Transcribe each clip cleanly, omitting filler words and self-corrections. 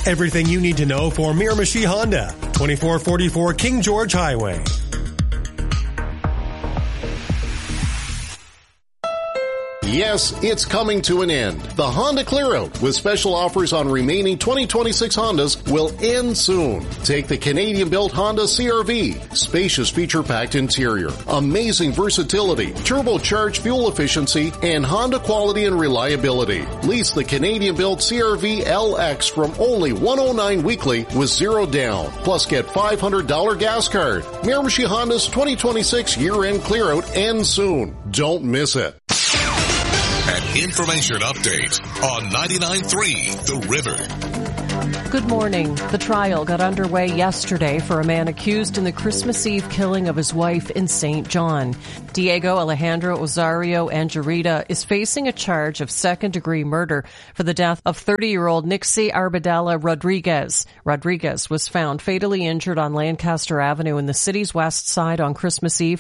Everything you need to know for Miramichi Honda, 2444 King George Highway. Yes, it's coming to an end. The Honda Clearout with special offers on remaining 2026 Hondas will end soon. Take the Canadian-built Honda CR-V. Spacious feature-packed interior, amazing versatility, turbocharged fuel efficiency, and Honda quality and reliability. Lease the Canadian-built CR-V LX from only $109 weekly with zero down. Plus get $500 gas card. Miramichi Honda's 2026 year-end Clearout ends soon. Don't miss it. An information update on 99.3 The River. Good morning. The trial got underway yesterday for a man accused in the Christmas Eve killing of his wife in St. John. Diego Alejandro Osorio Angarita is facing a charge of second-degree murder for the death of 30-year-old Nixie Arbadella Rodriguez. Rodriguez was found fatally injured on Lancaster Avenue in the city's west side on Christmas Eve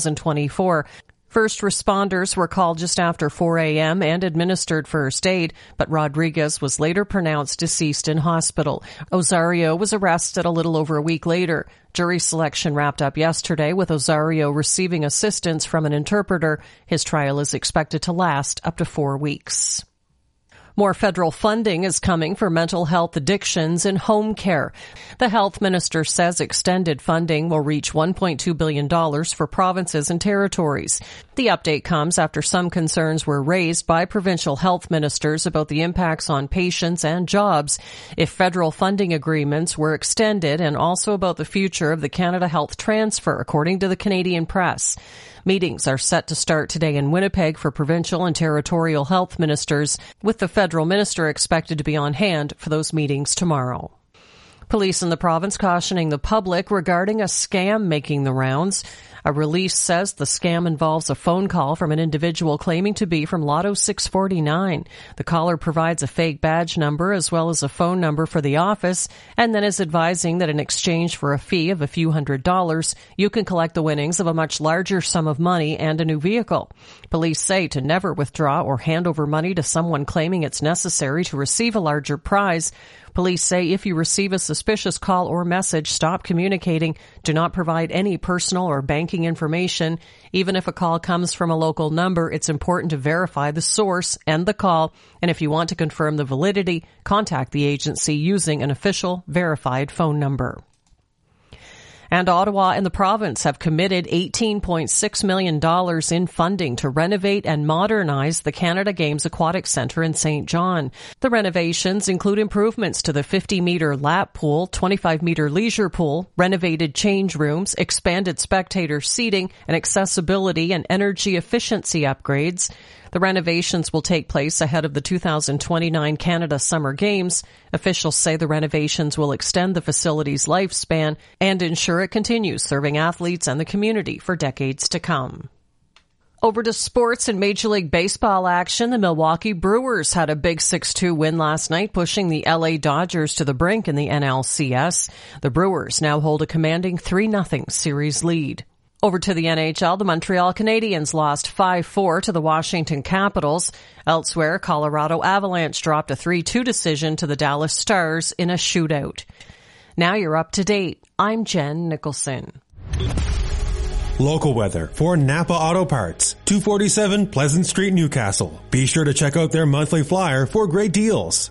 2024. First responders were called just after 4 a.m. and administered first aid, but Rodriguez was later pronounced deceased in hospital. Osorio was arrested a little over a week later. Jury selection wrapped up yesterday with Osorio receiving assistance from an interpreter. His trial is expected to last up to 4 weeks. More federal funding is coming for mental health addictions and home care. The health minister says extended funding will reach $1.2 billion for provinces and territories. The update comes after some concerns were raised by provincial health ministers about the impacts on patients and jobs if federal funding agreements were extended, and also about the future of the Canada Health Transfer, according to the Canadian Press. Meetings are set to start today in Winnipeg for provincial and territorial health ministers, with the federal minister expected to be on hand for those meetings tomorrow. Police in the province cautioning the public regarding a scam making the rounds. A release says the scam involves a phone call from an individual claiming to be from Lotto 649. The caller provides a fake badge number as well as a phone number for the office, and then is advising that in exchange for a fee of a few $100s, you can collect the winnings of a much larger sum of money and a new vehicle. Police say to never withdraw or hand over money to someone claiming it's necessary to receive a larger prize. Police say if you receive a suspicious call or message, stop communicating. Do not provide any personal or banking information. Even if a call comes from a local number, it's important to verify the source and the call. And if you want to confirm the validity, contact the agency using an official verified phone number. And Ottawa and the province have committed $18.6 million in funding to renovate and modernize the Canada Games Aquatic Centre in St. John. The renovations include improvements to the 50-metre lap pool, 25-metre leisure pool, renovated change rooms, expanded spectator seating, and accessibility and energy efficiency upgrades. The renovations will take place ahead of the 2029 Canada Summer Games. Officials say the renovations will extend the facility's lifespan and ensure it continues serving athletes and the community for decades to come. Over to sports and Major League Baseball action. The Milwaukee Brewers had a big 6-2 win last night, pushing the LA Dodgers to the brink in the NLCS. The Brewers now hold a commanding 3-0 series lead. Over to the NHL, the Montreal Canadiens lost 5-4 to the Washington Capitals. Elsewhere, Colorado Avalanche dropped a 3-2 decision to the Dallas Stars in a shootout. Now you're up to date. I'm Jen Nicholson. Local weather for Napa Auto Parts, 247 Pleasant Street, Newcastle. Be sure to check out their monthly flyer for great deals.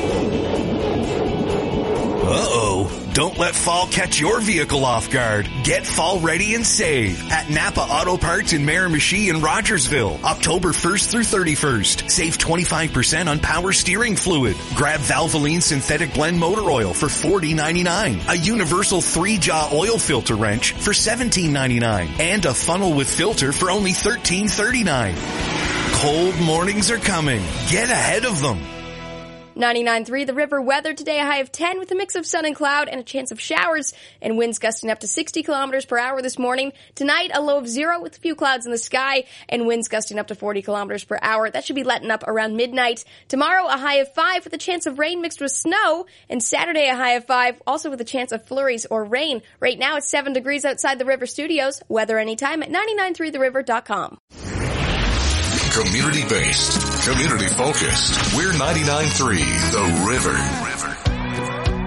Don't let fall catch your vehicle off guard. Get fall ready and save at Napa Auto Parts in Miramichi and Rogersville. October 1st through 31st. Save 25% on power steering fluid. Grab Valvoline Synthetic Blend Motor Oil for $40.99. A universal 3-jaw oil filter wrench for $17.99. And a funnel with filter for only $13.39. Cold mornings are coming. Get ahead of them. 99.3 The River weather today, a high of 10 with a mix of sun and cloud and a chance of showers and winds gusting up to 60 kilometers per hour this morning. Tonight, a low of 0 with a few clouds in the sky and winds gusting up to 40 kilometers per hour. That should be letting up around midnight. Tomorrow, a high of 5 with a chance of rain mixed with snow, and Saturday, a high of 5, also with a chance of flurries or rain. Right now, it's 7 degrees outside the River Studios. Weather anytime at 993theriver.com. Community-based, community-focused. We're 99.3 The River.